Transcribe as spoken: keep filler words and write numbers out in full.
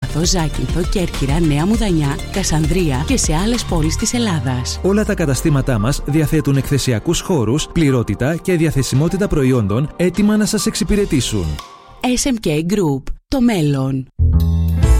Σάμαθο, Ζάκυνθο, Κέρκυρα, Νέα Μουδανιά, Κασανδρία και σε άλλες πόλεις της Ελλάδας. Όλα τα καταστήματά μας διαθέτουν εκθεσιακούς χώρους, πληρότητα και διαθεσιμότητα προϊόντων έτοιμα να σας εξυπηρετήσουν. ες εμ κέι Group. Το μέλλον.